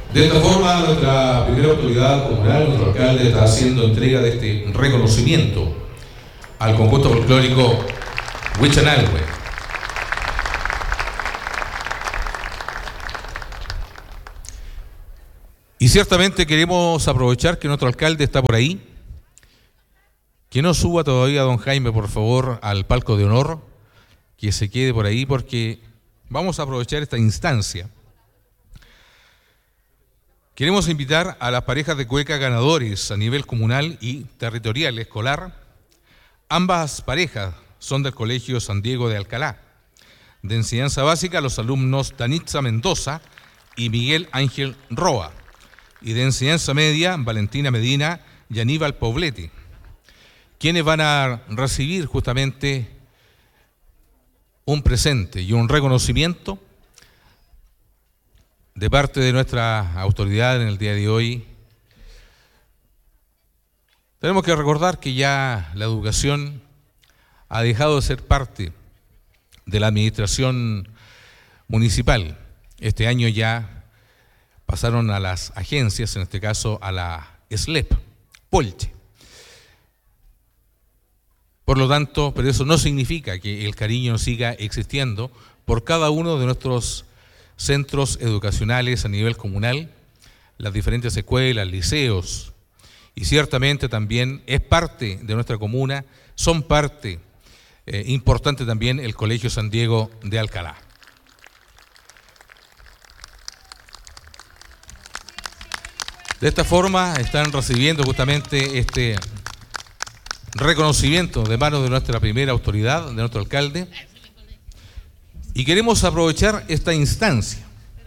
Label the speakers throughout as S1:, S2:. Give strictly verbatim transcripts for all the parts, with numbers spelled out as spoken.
S1: De esta forma, nuestra primera autoridad comunal, nuestro alcalde, está haciendo entrega de este reconocimiento al conjunto folclórico Huichanalhue. Y ciertamente queremos aprovechar que nuestro alcalde está por ahí. Que no suba todavía don Jaime, por favor, al palco de honor, que se quede por ahí porque vamos a aprovechar esta instancia. Queremos invitar a las parejas de cueca ganadores a nivel comunal y territorial escolar. Ambas parejas son del Colegio San Diego de Alcalá. De enseñanza básica, los alumnos Danitza Mendoza y Miguel Ángel Roa. Y de enseñanza media, Valentina Medina y Aníbal Poblete, quienes van a recibir justamente un presente y un reconocimiento de parte de nuestra autoridad en el día de hoy. Tenemos que recordar que ya la educación ha dejado de ser parte de la administración municipal. Este año ya pasaron a las agencias, en este caso a la S L E P, Polche. Por lo tanto, pero eso no significa que el cariño siga existiendo por cada uno de nuestros centros educacionales a nivel comunal, las diferentes escuelas, liceos, y ciertamente también es parte de nuestra comuna, son parte eh, importante también el Colegio San Diego de Alcalá. De esta forma están recibiendo justamente este reconocimiento de manos de nuestra primera autoridad, de nuestro alcalde, y queremos aprovechar esta instancia,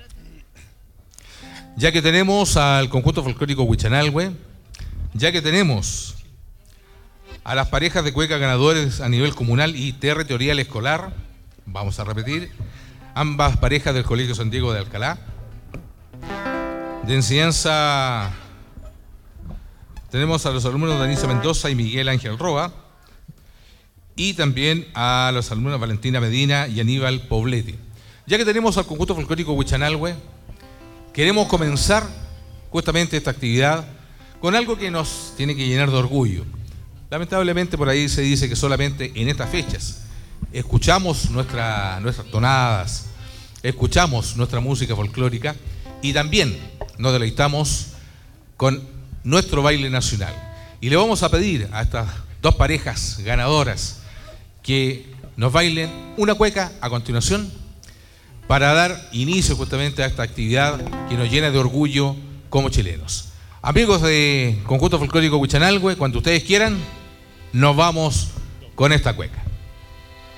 S1: ya que tenemos al conjunto folclórico Huichanalhue, ya que tenemos a las parejas de cueca ganadores a nivel comunal y territorial escolar, vamos a repetir, ambas parejas del Colegio San Diego de Alcalá. De enseñanza tenemos a los alumnos Danitza Mendoza y Miguel Ángel Roa, y también a los alumnos Valentina Medina y Aníbal Poblete. Ya que tenemos al conjunto folclórico Huichanalhue, queremos comenzar justamente esta actividad con algo que nos tiene que llenar de orgullo. Lamentablemente por ahí se dice que solamente en estas fechas escuchamos nuestra, nuestras tonadas, escuchamos nuestra música folclórica y también nos deleitamos con nuestro baile nacional. Y le vamos a pedir a estas dos parejas ganadoras que nos bailen una cueca a continuación para dar inicio justamente a esta actividad que nos llena de orgullo como chilenos. Amigos de Conjunto Folclórico Huichanalhue, cuando ustedes quieran, nos vamos con esta cueca.